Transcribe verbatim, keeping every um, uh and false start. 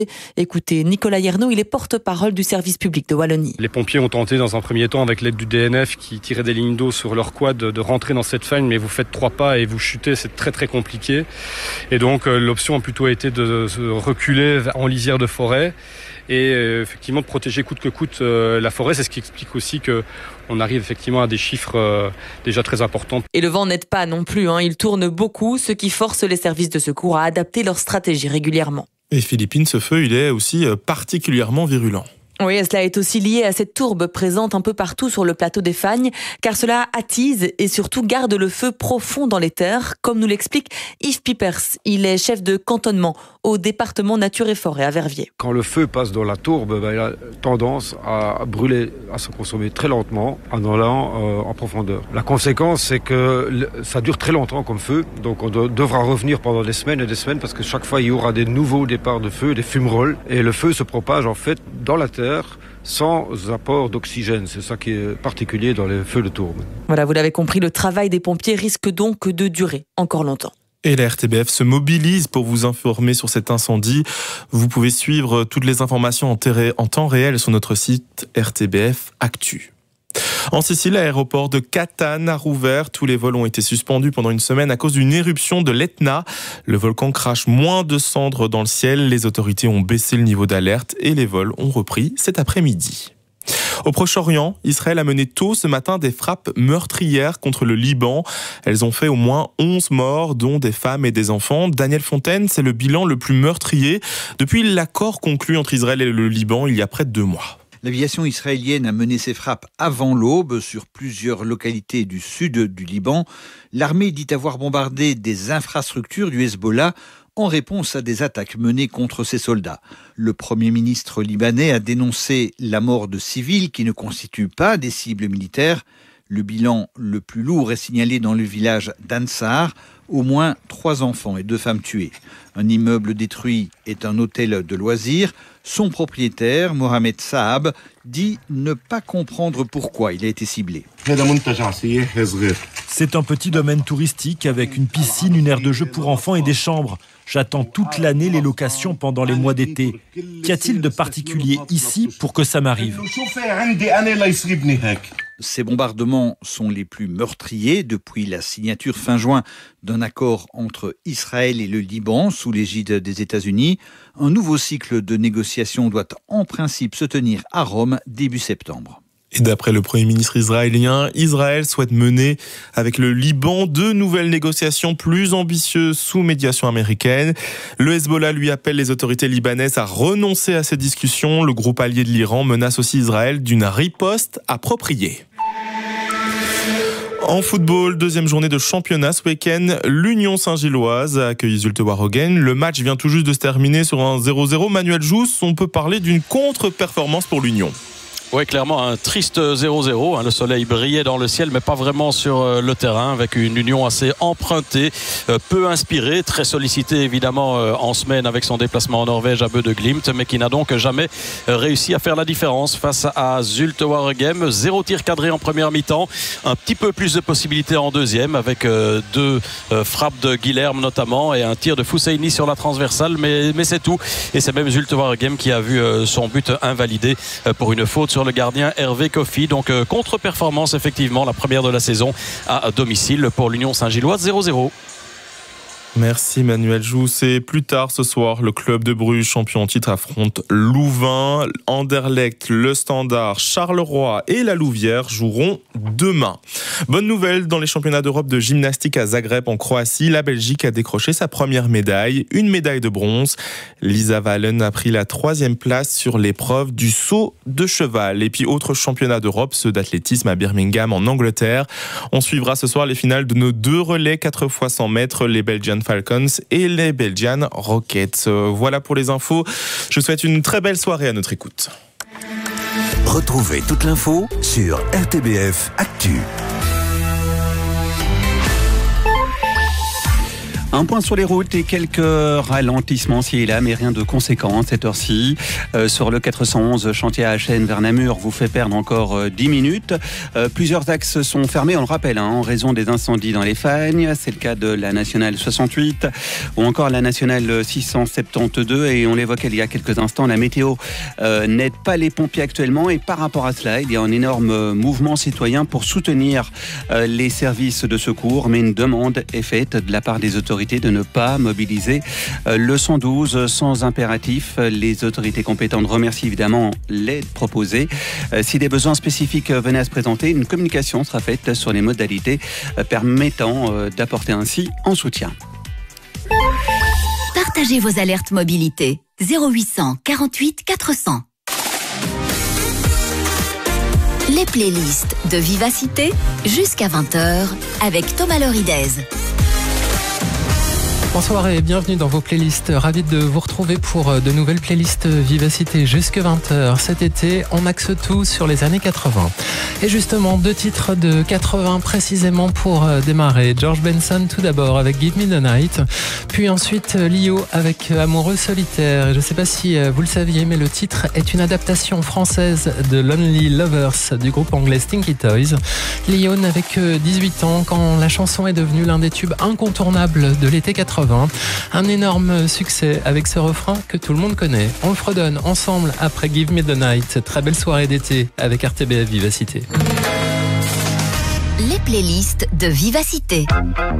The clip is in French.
Écoutez, Nicolas Yernaud, il est porte-parole du service public de Wallonie. Les pompiers ont tenté dans un premier temps, avec l'aide du D N F qui tirait des lignes d'eau sur leur quad, de, de rentrer dans cette faille, mais vous faites trois pas et vous chutez, c'est très très compliqué. Et donc euh, l'option a plutôt été de, de reculer en lisière de forêt et euh, effectivement de protéger coûte que coûte euh, la forêt. C'est ce qui explique aussi que on arrive effectivement à des chiffres euh, déjà très importants. Et le vent n'aide pas non plus, hein. Il tourne beaucoup, ce qui force les services de secours à adapter leur stratégie régulièrement. Et Philippines, ce feu, il est aussi particulièrement virulent. Oui, cela est aussi lié à cette tourbe présente un peu partout sur le plateau des Fagnes, car cela attise et surtout garde le feu profond dans les terres, comme nous l'explique Yves Pipers. Il est chef de cantonnement au département Nature et Forêt à Verviers. Quand le feu passe dans la tourbe, ben, il a tendance à brûler, à se consommer très lentement en allant euh, en profondeur. La conséquence, c'est que ça dure très longtemps comme feu, donc on de, devra revenir pendant des semaines et des semaines parce que chaque fois il y aura des nouveaux départs de feu, des fumerolles, et le feu se propage en fait dans la terre sans apport d'oxygène. C'est ça qui est particulier dans les feux de tourbe. Voilà, vous l'avez compris, le travail des pompiers risque donc de durer encore longtemps. Et la R T B F se mobilise pour vous informer sur cet incendie. Vous pouvez suivre toutes les informations en, terré, en temps réel sur notre site R T B F Actu. En Sicile, l'aéroport de Catane a rouvert. Tous les vols ont été suspendus pendant une semaine à cause d'une éruption de l'Etna. Le volcan crache moins de cendres dans le ciel. Les autorités ont baissé le niveau d'alerte et les vols ont repris cet après-midi. Au Proche-Orient, Israël a mené tôt ce matin des frappes meurtrières contre le Liban. Elles ont fait au moins onze morts, dont des femmes et des enfants. Daniel Fontaine, c'est le bilan le plus meurtrier depuis l'accord conclu entre Israël et le Liban il y a près de deux mois. L'aviation israélienne a mené ses frappes avant l'aube sur plusieurs localités du sud du Liban. L'armée dit avoir bombardé des infrastructures du Hezbollah en réponse à des attaques menées contre ses soldats. Le Premier ministre libanais a dénoncé la mort de civils qui ne constituent pas des cibles militaires. Le bilan le plus lourd est signalé dans le village d'Ansar, au moins trois enfants et deux femmes tuées. Un immeuble détruit est un hôtel de loisirs. Son propriétaire, Mohamed Saab, dit ne pas comprendre pourquoi il a été ciblé. C'est un petit domaine touristique avec une piscine, une aire de jeu pour enfants et des chambres. J'attends toute l'année les locations pendant les mois d'été. Qu'y a-t-il de particulier ici pour que ça m'arrive ? Ces bombardements sont les plus meurtriers depuis la signature fin juin d'un accord entre Israël et le Liban sous l'égide des États-Unis. Un nouveau cycle de négociations doit en principe se tenir à Rome début septembre. Et d'après le Premier ministre israélien, Israël souhaite mener avec le Liban deux nouvelles négociations plus ambitieuses sous médiation américaine. Le Hezbollah lui appelle les autorités libanaises à renoncer à ces discussions. Le groupe allié de l'Iran menace aussi Israël d'une riposte appropriée. En football, deuxième journée de championnat ce week-end, l'Union Saint-Gilloise a accueilli Zulte Waregem. Le match vient tout juste de se terminer sur un zéro zéro. Manuel Jousse, on peut parler d'une contre-performance pour l'Union. Oui, clairement, un triste zéro zéro. Le soleil brillait dans le ciel, mais pas vraiment sur le terrain, avec une Union assez empruntée, peu inspirée, très sollicitée évidemment en semaine avec son déplacement en Norvège à Bø de Glimt, mais qui n'a donc jamais réussi à faire la différence face à Zulte Waregem. Zéro tir cadré en première mi-temps, un petit peu plus de possibilités en deuxième, avec deux frappes de Guilherme notamment et un tir de Fousseini sur la transversale, mais, mais c'est tout. Et c'est même Zulte Waregem qui a vu son but invalidé pour une faute sur le gardien Hervé Kofi. Donc euh, contre-performance effectivement, la première de la saison à domicile pour l'Union Saint-Gilloise, zéro zéro. Merci Manuel Jousse. Et plus tard ce soir, le club de Bruges, champion en titre, affronte Louvain. Anderlecht, le Standard, Charleroi et la Louvière joueront demain. Bonne nouvelle dans les championnats d'Europe de gymnastique à Zagreb en Croatie. La Belgique a décroché sa première médaille, une médaille de bronze. Lisa Wallen a pris la troisième place sur l'épreuve du saut de cheval. Et puis autre championnat d'Europe, ceux d'athlétisme à Birmingham en Angleterre. On suivra ce soir les finales de nos deux relais quatre fois cent mètres, les Belgian Falcons et les Belgian Rockets. Voilà pour les infos. Je souhaite une très belle soirée à notre écoute. Retrouvez toute l'info sur R T B F Actu. Un point sur les routes et quelques ralentissements ci et là, mais rien de conséquent cette heure-ci. Euh, sur le quatre cent onze, chantier à Achen vers Namur, vous fait perdre encore euh, dix minutes. Euh, plusieurs axes sont fermés, on le rappelle, hein, en raison des incendies dans les Fagnes. C'est le cas de la nationale soixante-huit ou encore la nationale six cent soixante-douze. Et on l'évoquait il y a quelques instants, la météo euh, n'aide pas les pompiers actuellement. Et par rapport à cela, il y a un énorme mouvement citoyen pour soutenir euh, les services de secours. Mais une demande est faite de la part des autorités de ne pas mobiliser le cent douze sans impératif. Les autorités compétentes remercient évidemment l'aide proposée. Si des besoins spécifiques venaient à se présenter, une communication sera faite sur les modalités permettant d'apporter ainsi en soutien. Partagez vos alertes mobilité. zéro huit cent quarante-huit quatre cents. Les playlists de Vivacité jusqu'à vingt heures avec Thomas Loridez. Bonsoir et bienvenue dans vos playlists. Ravi de vous retrouver pour de nouvelles playlists Vivacité jusque vingt heures. Cet été, on axe tout sur les années quatre-vingts. Et justement, deux titres de quatre-vingts précisément pour démarrer. George Benson tout d'abord avec Give Me the Night, puis ensuite Lio avec Amoureux solitaire. Et je ne sais pas si vous le saviez, mais le titre est une adaptation française de Lonely Lovers du groupe anglais Stinky Toys. Lio n'avait que dix-huit ans quand la chanson est devenue l'un des tubes incontournables de l'été quatre-vingts. Un énorme succès avec ce refrain que tout le monde connaît. On le fredonne ensemble après Give Me the Night. Très belle soirée d'été avec R T B F Vivacité. Les playlists de Vivacité.